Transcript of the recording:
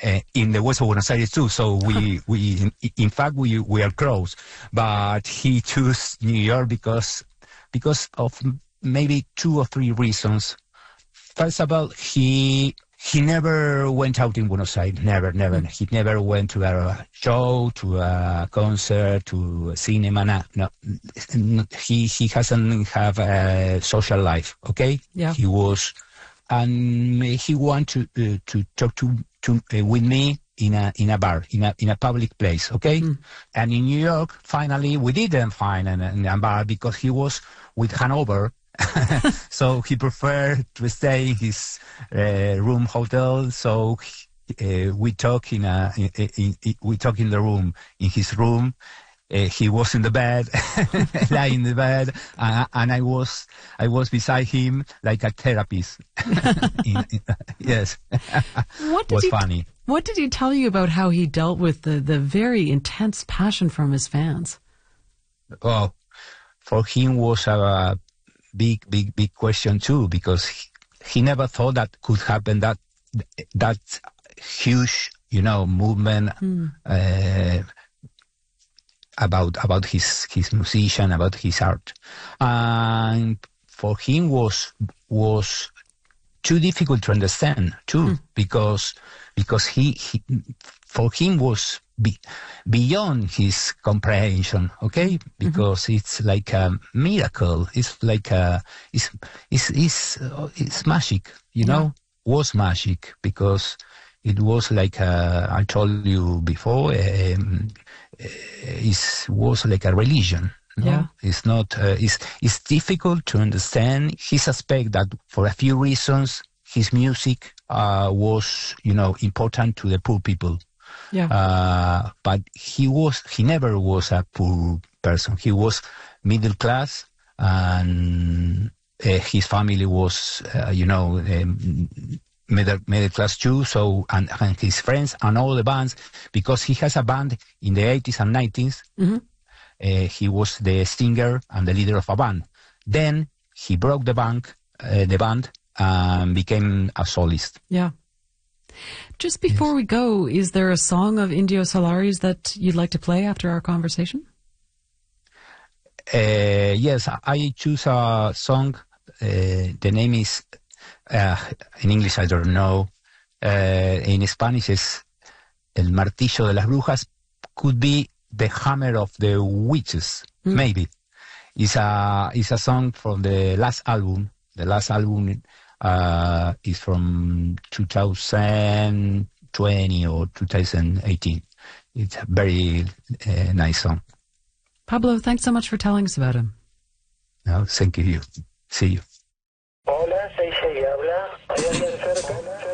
in the west of Buenos Aires too. So in fact, we are close. But he chose New York because of maybe 2 or 3 reasons. First of all, he never went out in Buenos Aires. Never. He never went to a show, to a concert, to a cinema. No. He hasn't have a social life. Okay. Yeah. He was, and he wanted to talk to with me in a bar, in a public place. Okay. And in New York, finally, we didn't find a bar because he was with Hanover. So he preferred to stay in his room hotel. So we talk in the room, in his room. He was in the bed, lying in the bed, and I was beside him like a therapist. Yes, was funny. What did he tell you about how he dealt with the very intense passion from his fans? Oh, for him was a big question too, because he never thought that could happen, that huge, movement about his musician, about his art. And for him was too difficult to understand too, because he for him was beyond his comprehension, okay? Because it's like a miracle. It's like it's magic, you know? Was magic, because it was like I told you before. It was like a religion. No? Yeah. It's not. It's difficult to understand. He suspects that for a few reasons his music was, important to the poor people. Yeah. But he never was a poor person. He was middle class, and his family was, middle class too. So, and his friends and all the bands, because he has a band in the 80s and 90s. He was the singer and the leader of a band. Then he broke the band, and became a soloist. Yeah. Just before we go, is there a song of Indio Solari's that you'd like to play after our conversation? Yes, I choose a song. The name is, in English I don't know. In Spanish is El Martillo de las Brujas. Could be the hammer of the witches, maybe. It's a song from the last album. The last album is from 2020 or 2018. It's a very nice song. Pablo, thanks so much for telling us about him. No, thank you. See you. Hola, 66 habla. ¿Hay alguien cerca?